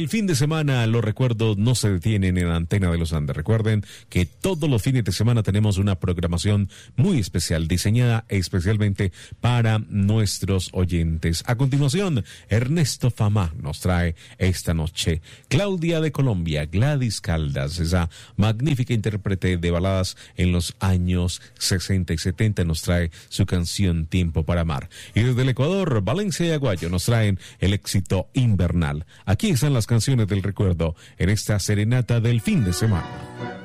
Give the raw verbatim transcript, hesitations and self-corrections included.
El fin de semana, los recuerdos no se detienen en la Antena de los Andes. Recuerden que todos los fines de semana tenemos una programación muy especial, diseñada especialmente para nuestros oyentes. A continuación, Ernesto Fama nos trae esta noche Claudia de Colombia, Gladys Caldas, esa magnífica intérprete de baladas en los años sesenta y setenta, nos trae su canción Tiempo para Amar. Y desde el Ecuador, Valencia y Aguayo nos traen el éxito Invernal. Aquí están las canciones del recuerdo en esta serenata del fin de semana.